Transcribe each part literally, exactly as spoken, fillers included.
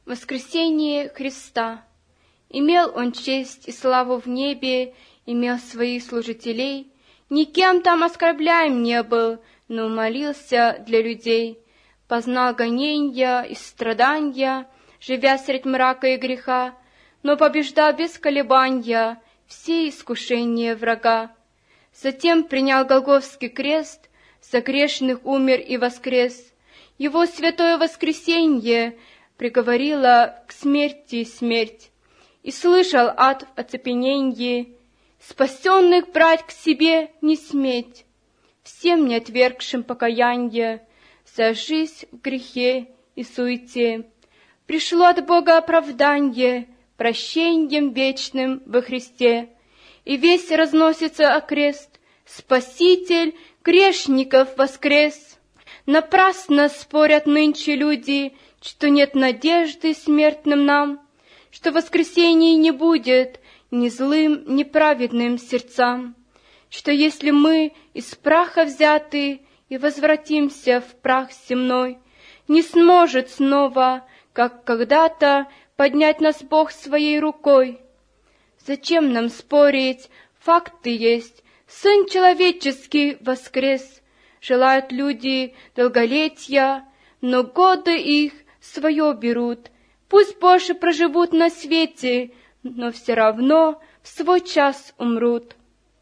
Воскресение Христа. Имел он честь и славу в небе, имел своих служителей, никем там оскорбляем не был, но молился для людей. Познал гоненья и страдания, живя средь мрака и греха, но побеждал без колебанья все искушения врага. Затем принял Голгофский крест, за грешных умер и воскрес. Его святое воскресенье приговорило к смерти смерть, и слышал ад в оцепененье: спасенных брать к себе не сметь, всем не отвергшим покаянье за жизнь в грехе и суете. Пришло от Бога оправданье прощеньем вечным во Христе, и весь разносится окрест: Спаситель грешников воскрес. Напрасно спорят нынче люди, что нет надежды смертным нам, что воскресения не будет ни злым, ни праведным сердцам, что если мы из праха взяты и возвратимся в прах земной, не сможет снова, как когда-то, поднять нас Бог своей рукой. Зачем нам спорить? Факты есть. Сын человеческий воскрес. Желают люди долголетия, но годы их свое берут. Пусть больше проживут на свете, но все равно в свой час умрут.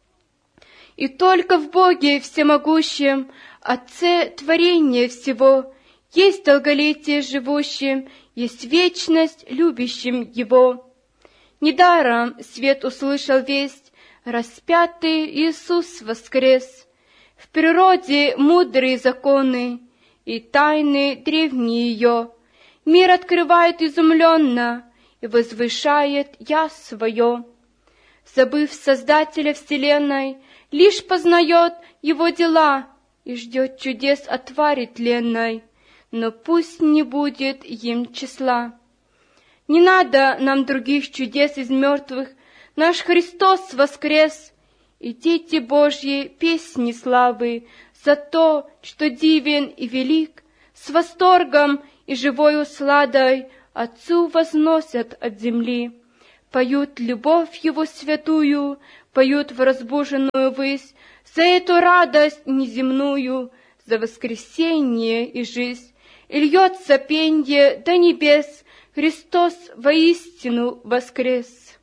И только в Боге всемогущем, Отце творения всего, есть долголетие живущим, есть вечность любящим Его. Недаром свет услышал весть: распятый Иисус воскрес. В природе мудрые законы и тайны древние ее мир открывает изумленно и возвышает я свое. Забыв Создателя вселенной, лишь познает Его дела и ждет чудес от твари тленной, но пусть не будет им числа. Не надо нам других чудес из мертвых, наш Христос воскрес, и дети Божьи песни славы за то, что дивен и велик, с восторгом и живой усладой Отцу возносят от земли, поют любовь Его святую, поют в разбуженную высь за эту радость неземную, за воскресение и жизнь, и льется пенье до небес: Христос воистину воскрес.